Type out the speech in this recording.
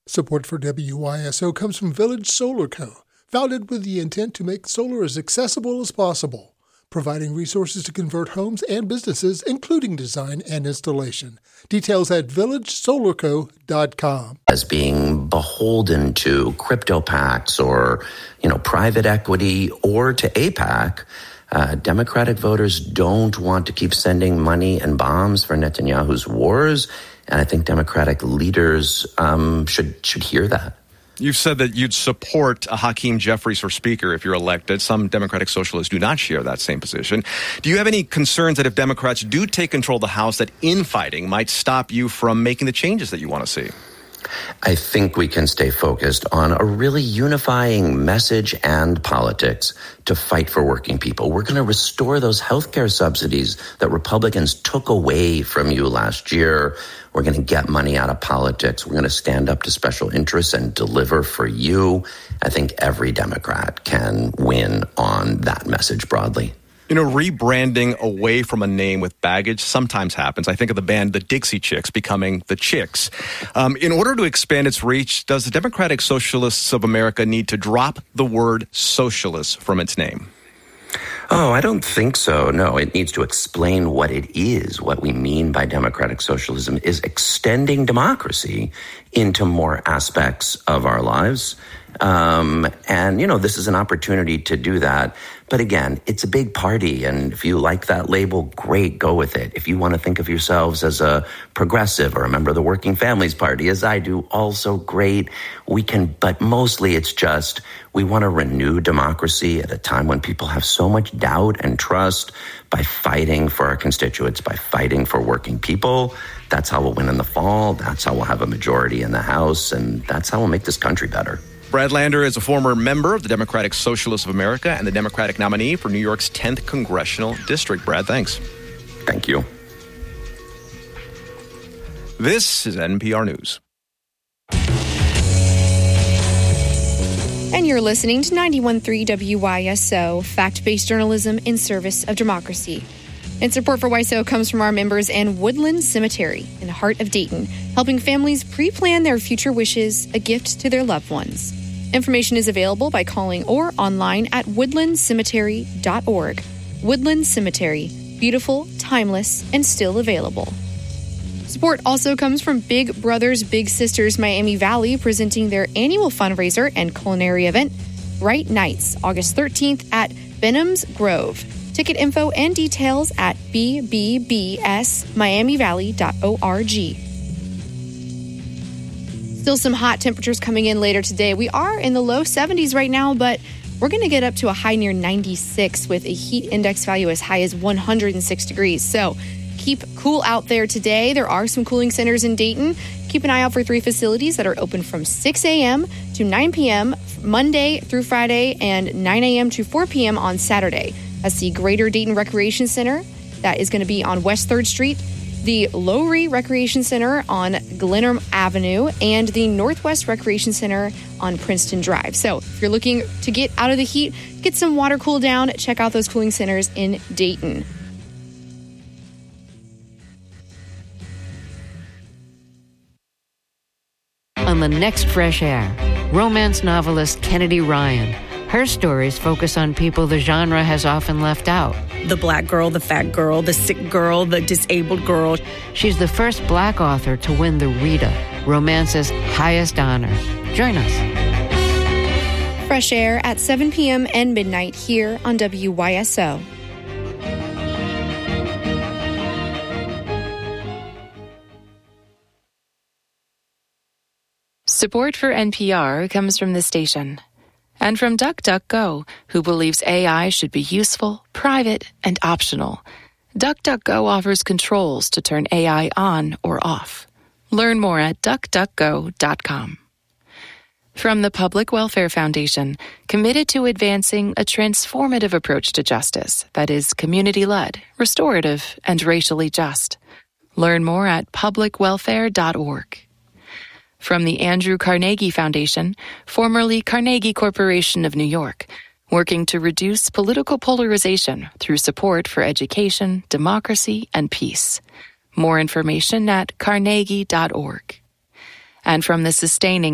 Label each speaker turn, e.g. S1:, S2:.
S1: Support for WYSO comes from Village Solar Co., founded with the intent to make solar as accessible as possible, providing resources to convert homes and businesses, including design and installation. Details at villagesolarco.com.
S2: As being beholden to crypto PACs or, private equity or to AIPAC, Democratic voters don't want to keep sending money and bombs for Netanyahu's wars, and I think Democratic leaders should hear that.
S3: You've said that you'd support Hakeem Jeffries for Speaker if you're elected. Some Democratic socialists do not share that same position. Do you have any concerns that if Democrats do take control of the House, that infighting might stop you from making the changes that you want to see?
S2: I think we can stay focused on a really unifying message and politics to fight for working people. We're going to restore those healthcare subsidies that Republicans took away from you last year. We're going to get money out of politics. We're going to stand up to special interests and deliver for you. I think every Democrat can win on that message broadly.
S3: Rebranding away from a name with baggage sometimes happens. I think of the band The Dixie Chicks becoming The Chicks. In order to expand its reach, does the Democratic Socialists of America need to drop the word socialist from its name?
S2: Oh, I don't think so. No, it needs to explain what it is. What we mean by democratic socialism is extending democracy into more aspects of our lives. This is an opportunity to do that. But again, it's a big party, and if you like that label, great, go with it. If you want to think of yourselves as a progressive or a member of the Working Families Party, as I do, also great. We can, but mostly it's just we want to renew democracy at a time when people have so much doubt and trust by fighting for our constituents, by fighting for working people. That's how we'll win in the fall. That's how we'll have a majority in the House, and that's how we'll make this country better.
S3: Brad Lander is a former member of the Democratic Socialists of America and the Democratic nominee for New York's 10th Congressional District. Brad, thanks.
S2: Thank you.
S3: This is NPR News.
S4: And you're listening to 91.3 WYSO, fact-based journalism in service of democracy. And support for WYSO comes from our members and Woodland Cemetery in the heart of Dayton, helping families pre-plan their future wishes, a gift to their loved ones. Information is available by calling or online at woodlandcemetery.org. Woodland Cemetery, beautiful, timeless, and still available. Support also comes from Big Brothers Big Sisters Miami Valley, presenting their annual fundraiser and culinary event, Bright Nights, August 13th at Benham's Grove. Ticket info and details at bbbsmiamivalley.org. Still some hot temperatures coming in later today. We are in the low 70s right now, but we're going to get up to a high near 96 with a heat index value as high as 106 degrees. So keep cool out there today. There are some cooling centers in Dayton. Keep an eye out for 3 facilities that are open from 6 a.m. to 9 p.m. Monday through Friday and 9 a.m. to 4 p.m. on Saturday. That's the Greater Dayton Recreation Center. That is going to be on West 3rd Street, the Lowry Recreation Center on Glenarm Avenue, and the Northwest Recreation Center on Princeton Drive. So if you're looking to get out of the heat, get some water cool down, check out those cooling centers in Dayton.
S5: On the next Fresh Air, romance novelist Kennedy Ryan. Her stories focus on people the genre has often left out.
S6: The black girl, the fat girl, the sick girl, the disabled girl.
S5: She's the first black author to win the Rita, romance's highest honor. Join us.
S4: Fresh Air at 7 p.m. and midnight here on WYSO.
S7: Support for NPR comes from the station and from DuckDuckGo, who believes AI should be useful, private, and optional. DuckDuckGo offers controls to turn AI on or off. Learn more at duckduckgo.com. From the Public Welfare Foundation, committed to advancing a transformative approach to justice that is community-led, restorative, and racially just. Learn more at publicwelfare.org. From the Andrew Carnegie Foundation, formerly Carnegie Corporation of New York, working to reduce political polarization through support for education, democracy, and peace. More information at carnegie.org. And from the Sustaining